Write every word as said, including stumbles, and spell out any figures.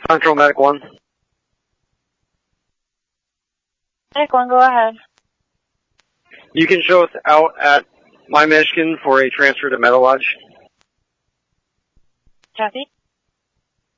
Central Medic one. Medic one, go ahead. You can show us out at My Michigan for a transfer to Meadow Lodge. Copy.